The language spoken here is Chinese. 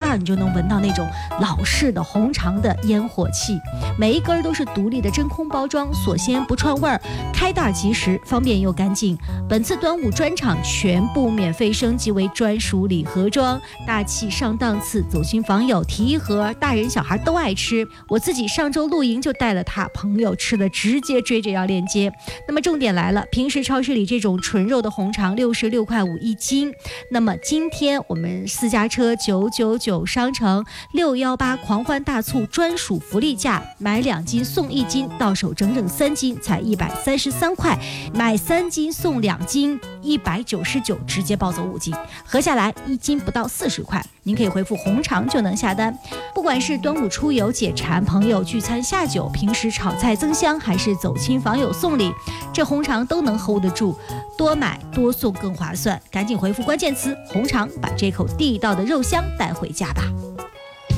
儿你就能闻到那种老式的红肠的烟火气。每一根都是独立的真空包装，锁鲜不串味儿，开袋即食，方便又干净。本次端午专场全部免费升级为专属礼盒装，大气上档次，走亲访友提一盒，大人小孩都爱吃。我自己上周露营就带了它，朋友吃的直接追着要链接。那么重点来了，平时超市里这种纯肉的红肠66.5块一斤，那么今天我们私家车999商城618狂欢大促专属福利价，买2斤送1斤，到手整整3斤才133块，买3斤送2斤199，直接抱走5斤，合下来1斤不到40块。您可以回复红肠就能下单。不管是端午出游解馋，朋友聚餐下酒，平时炒菜增香，还是走亲访友送礼，这红肠都能 hold 得住，多买多送更划算。赶紧回复关键词红肠，把这口地道的肉香带回家吧。